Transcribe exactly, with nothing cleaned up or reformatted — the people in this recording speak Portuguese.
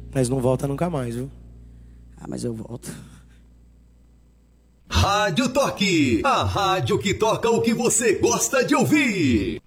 Mas não volta nunca mais, viu? Ah, mas eu volto. Rádio Toque, a rádio que toca o que você gosta de ouvir.